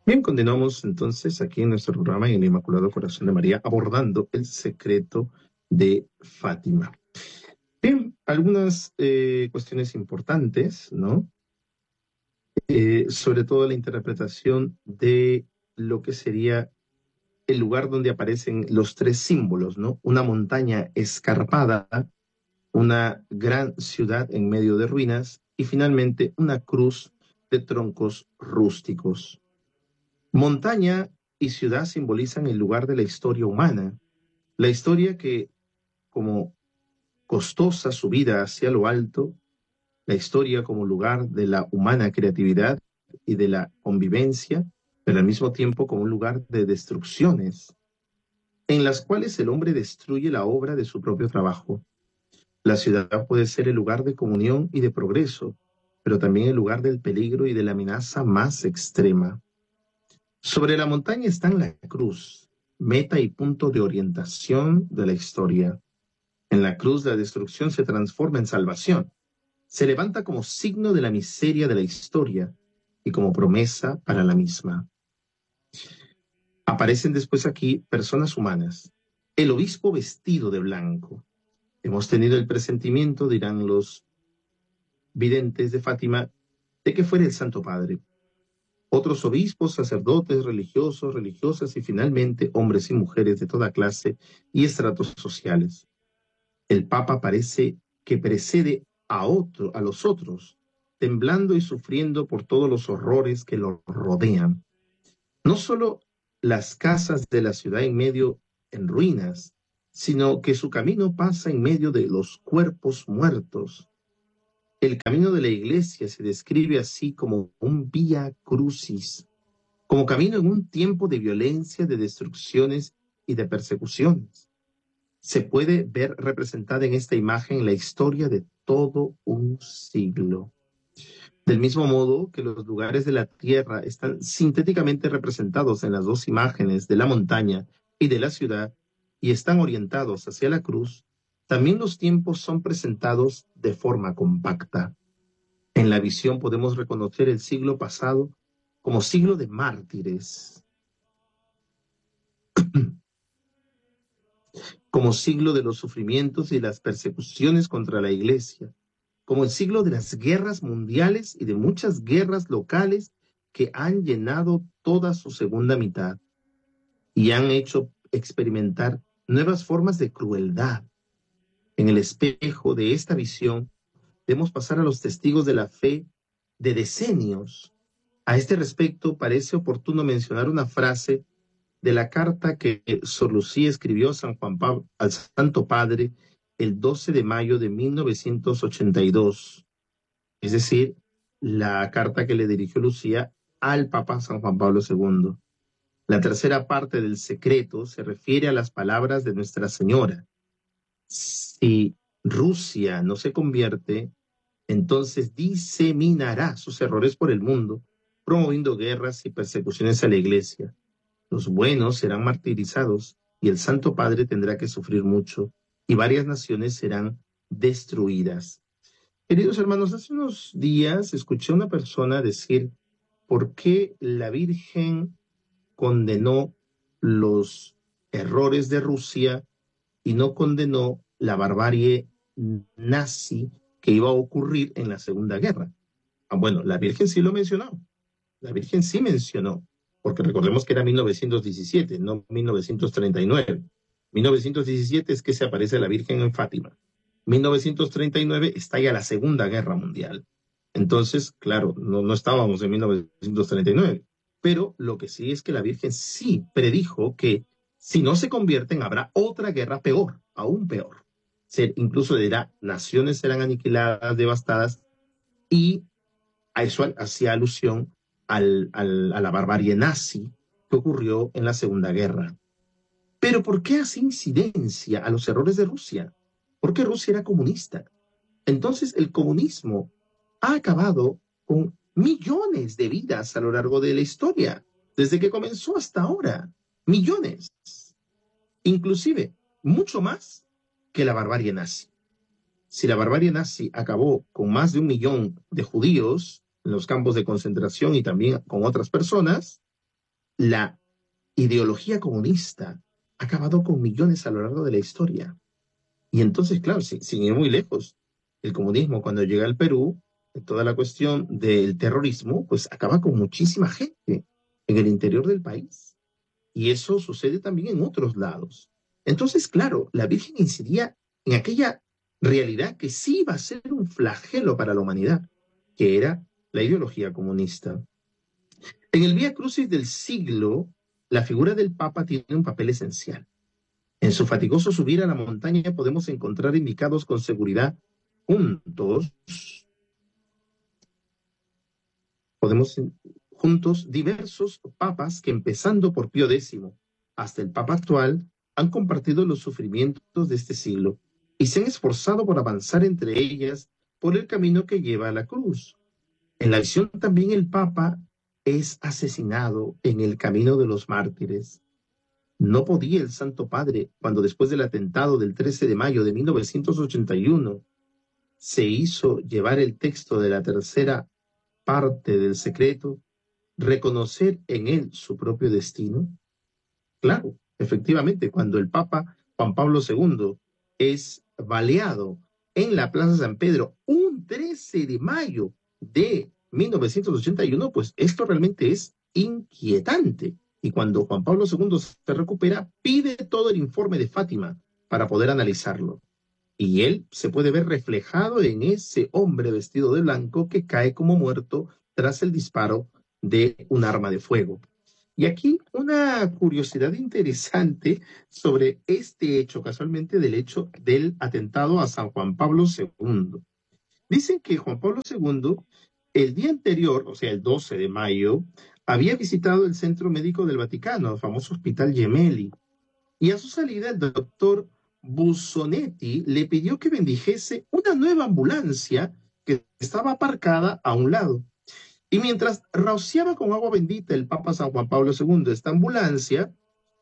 Bien, continuamos entonces aquí en nuestro programa en el Inmaculado Corazón de María, abordando el secreto de Fátima. Bien, algunas cuestiones importantes, ¿no? Sobre todo la interpretación de lo que sería el lugar donde aparecen los tres símbolos, ¿no? Una montaña escarpada, una gran ciudad en medio de ruinas y finalmente una cruz de troncos rústicos. Montaña y ciudad simbolizan el lugar de la historia humana, la historia que, como costosa subida hacia lo alto, la historia como lugar de la humana creatividad y de la convivencia, pero al mismo tiempo como un lugar de destrucciones, en las cuales el hombre destruye la obra de su propio trabajo. La ciudad puede ser el lugar de comunión y de progreso, pero también el lugar del peligro y de la amenaza más extrema. Sobre la montaña está la cruz, meta y punto de orientación de la historia. En la cruz la destrucción se transforma en salvación. Se levanta como signo de la miseria de la historia y como promesa para la misma. Aparecen después aquí personas humanas. El obispo vestido de blanco. Hemos tenido el presentimiento, dirán los videntes de Fátima, de que fuera el Santo Padre. Otros obispos, sacerdotes, religiosos, religiosas y finalmente hombres y mujeres de toda clase y estratos sociales. El Papa parece que precede a los otros, temblando y sufriendo por todos los horrores que lo rodean. No solo las casas de la ciudad en ruinas, sino que su camino pasa en medio de los cuerpos muertos. El camino de la iglesia se describe así como un vía crucis, como camino en un tiempo de violencia, de destrucciones y de persecuciones. Se puede ver representada en esta imagen la historia de todo un siglo. Del mismo modo que los lugares de la tierra están sintéticamente representados en las dos imágenes de la montaña y de la ciudad y están orientados hacia la cruz, también los tiempos son presentados de forma compacta. En la visión podemos reconocer el siglo pasado como siglo de mártires, como siglo de los sufrimientos y las persecuciones contra la iglesia, como el siglo de las guerras mundiales y de muchas guerras locales que han llenado toda su segunda mitad y han hecho experimentar nuevas formas de crueldad. En el espejo de esta visión debemos pasar a los testigos de la fe de decenios. A este respecto, parece oportuno mencionar una frase de la carta que Sor Lucía escribió a San Juan Pablo, al Santo Padre el 12 de mayo de 1982, es decir, la carta que le dirigió Lucía al Papa San Juan Pablo II. La tercera parte del secreto se refiere a las palabras de Nuestra Señora. Si Rusia no se convierte, entonces diseminará sus errores por el mundo, promoviendo guerras y persecuciones a la Iglesia. Los buenos serán martirizados y el Santo Padre tendrá que sufrir mucho y varias naciones serán destruidas. Queridos hermanos, hace unos días escuché a una persona decir por qué la Virgen condenó los errores de Rusia y no condenó la barbarie nazi que iba a ocurrir en la Segunda Guerra. Bueno, la Virgen sí lo mencionó. La Virgen sí mencionó, porque recordemos que era 1917, no 1939. 1917 es que se aparece la Virgen en Fátima. 1939 estalla la Segunda Guerra Mundial. Entonces, claro, no estábamos en 1939. Pero lo que sí es que la Virgen sí predijo que si no se convierten habrá otra guerra peor, aún peor. Incluso dirá, naciones serán aniquiladas, devastadas, y a eso hacía alusión a la barbarie nazi que ocurrió en la Segunda Guerra. Pero ¿por qué hace incidencia a los errores de Rusia? Porque Rusia era comunista. Entonces el comunismo ha acabado con millones de vidas a lo largo de la historia, desde que comenzó hasta ahora. Millones. Inclusive, mucho más que la barbarie nazi. Si la barbarie nazi acabó con más de 1 millón de judíos en los campos de concentración y también con otras personas, la ideología comunista ha acabado con millones a lo largo de la historia. Y entonces, claro, sin ir muy lejos, el comunismo cuando llega al Perú, toda la cuestión del terrorismo, pues acaba con muchísima gente en el interior del país. Y eso sucede también en otros lados. Entonces, claro, la Virgen incidía en aquella realidad que sí iba a ser un flagelo para la humanidad, que era la ideología comunista. En el Vía Crucis del siglo, la figura del Papa tiene un papel esencial. En su fatigoso subir a la montaña podemos encontrar indicados con seguridad juntos, podemos juntos diversos papas que empezando por Pío X hasta el Papa actual han compartido los sufrimientos de este siglo y se han esforzado por avanzar entre ellas por el camino que lleva a la cruz. En la visión también el Papa es asesinado en el camino de los mártires. No podía el Santo Padre, cuando después del atentado del 13 de mayo de 1981 se hizo llevar el texto de la tercera parte del secreto, reconocer en él su propio destino. Claro, efectivamente, cuando el Papa Juan Pablo II es baleado en la Plaza San Pedro un 13 de mayo de 1981, pues esto realmente es inquietante. Y cuando Juan Pablo II se recupera, pide todo el informe de Fátima para poder analizarlo. Y él se puede ver reflejado en ese hombre vestido de blanco que cae como muerto tras el disparo de un arma de fuego. Y aquí una curiosidad interesante sobre este hecho, casualmente del hecho del atentado a San Juan Pablo II. Dicen que Juan Pablo II, el día anterior, o sea, el 12 de mayo, había visitado el Centro Médico del Vaticano, el famoso Hospital Gemelli, y a su salida el doctor Busonetti le pidió que bendijese una nueva ambulancia que estaba aparcada a un lado. Y mientras rociaba con agua bendita el Papa San Juan Pablo II esta ambulancia,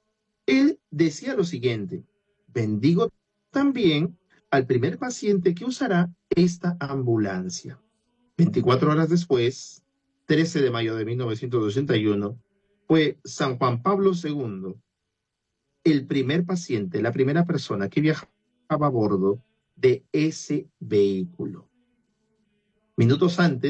él decía lo siguiente: bendigo también al primer paciente que usará esta ambulancia. 24 horas después, 13 de mayo de 1981, fue San Juan Pablo II el primer paciente, la primera persona que viajaba a bordo de ese vehículo. Minutos antes,